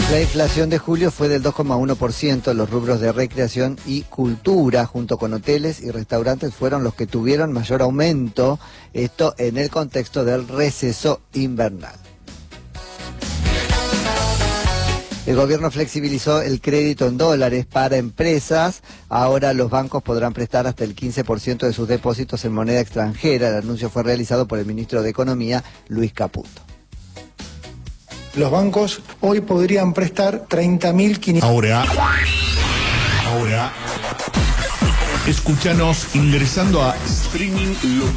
La inflación de julio fue del 2,1%. Los rubros de recreación y cultura, junto con hoteles y restaurantes, fueron los que tuvieron mayor aumento. Esto en el contexto del receso invernal. El gobierno flexibilizó el crédito en dólares para empresas. Ahora los bancos podrán prestar hasta el 15% de sus depósitos en moneda extranjera. El anuncio fue realizado por el ministro de Economía, Luis Caputo. Los bancos hoy podrían prestar 30.500. Ahora, escúchanos ingresando a streaming